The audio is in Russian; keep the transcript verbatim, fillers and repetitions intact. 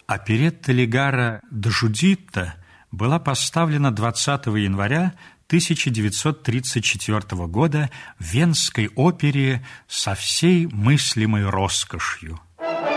Оперетта Лигара «Джудитта» была поставлена двадцатого января тысяча девятьсот тридцать четвёртого года в Венской опере со всей мыслимой роскошью.